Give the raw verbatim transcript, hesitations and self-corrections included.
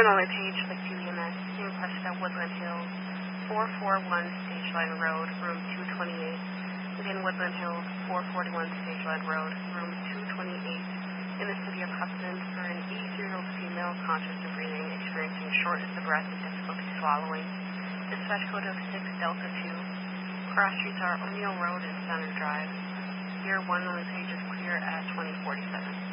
Or another page, like to E M S, being requested at Woodland Hills, four forty-one Stage Line Road, room two twenty-eight. Again, Woodland Hills, four forty-one Stage Line Road, room two twenty-eight. In the city of Hudson, for an eighty-year-old female conscious of breathing, experiencing shortness of breath and difficulty swallowing. Dispatch code of six Delta two. Cross streets are O'Neill Road and Center Drive. Year one on the page is clear at twenty forty-seven.